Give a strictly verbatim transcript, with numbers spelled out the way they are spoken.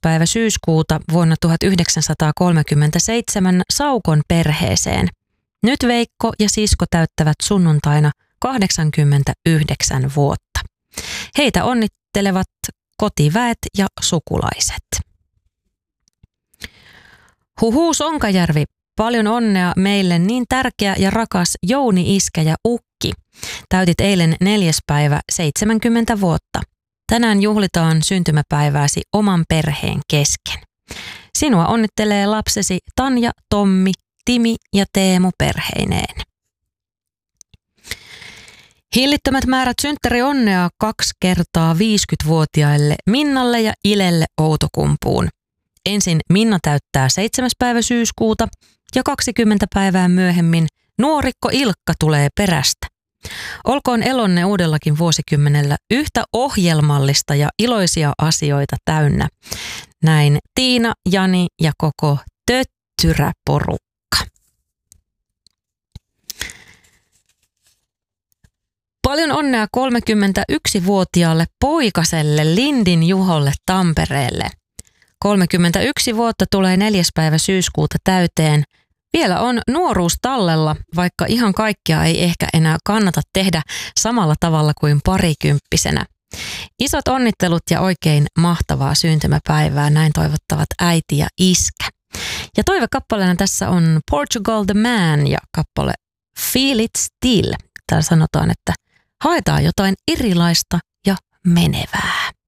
päivä syyskuuta vuonna tuhatyhdeksänsataakolmekymmentäseitsemän Saukon perheeseen. Nyt Veikko ja sisko täyttävät sunnuntaina kahdeksankymmentäyhdeksän vuotta. Heitä onnittelevat kotiväet ja sukulaiset. Huhuu Sonkajärvi, paljon onnea meille niin tärkeä ja rakas Jouni iskä ja ukki. Täytit eilen neljäs päivä seitsemänkymmentä vuotta. Tänään juhlitaan syntymäpäivääsi oman perheen kesken. Sinua onnittelee lapsesi Tanja, Tommi, Timi ja Teemu perheineen. Hillittömät määrät synttäri onnea kaksi kertaa viisikymmentävuotiaille Minnalle ja Ilelle Outokumpuun. Ensin Minna täyttää seitsemäs päivä syyskuuta ja kaksikymmentä päivää myöhemmin nuorikko Ilkka tulee perästä. Olkoon elonne uudellakin vuosikymmenellä yhtä ohjelmallista ja iloisia asioita täynnä. Näin Tiina, Jani ja koko töttyräporukka. Paljon onnea kolmekymmentäyksivuotiaalle poikaselle Lindin Juholle Tampereelle. kolmekymmentäyksi vuotta tulee neljäs päivä syyskuuta täyteen. Vielä on nuoruus tallella, vaikka ihan kaikkea ei ehkä enää kannata tehdä samalla tavalla kuin parikymppisenä. Isot onnittelut ja oikein mahtavaa syntymäpäivää, näin toivottavat äiti ja iskä. Ja toivekappaleena tässä on Portugal the Man ja kappale Feel It Still. Täällä sanotaan, että haetaan jotain erilaista ja menevää.